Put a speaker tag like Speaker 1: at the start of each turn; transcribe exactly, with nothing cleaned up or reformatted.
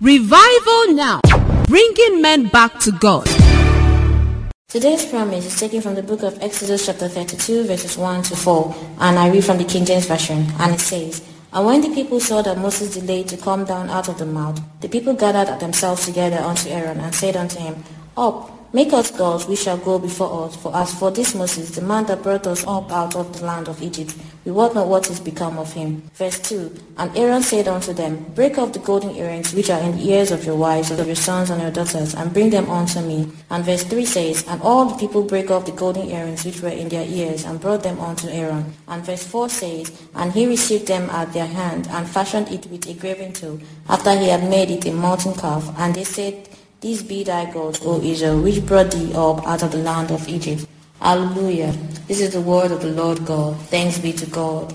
Speaker 1: Revival now, bringing men back to God.
Speaker 2: Today's promise is taken from the book of Exodus chapter thirty-two verses one to four, and I read from the King James Version, and it says, "And when the people saw that Moses delayed to come down out of the mount, the people gathered themselves together unto Aaron, and said unto him, Up, make us gods, we shall go before us. For as for this Moses, the man that brought us up out of the land of Egypt, we wot not what is become of him." Verse two, "And Aaron said unto them, Break off the golden earrings which are in the ears of your wives, of your sons and your daughters, and bring them unto me." And verse three says, "And all the people brake off the golden earrings which were in their ears, and brought them unto Aaron." And verse four says, "And he received them at their hand, and fashioned it with a graven tool, after he had made it a molten calf. And they said, These be thy gods, O Israel, which brought thee up out of the land of Egypt." Hallelujah. This is the word of the Lord God. Thanks be to God.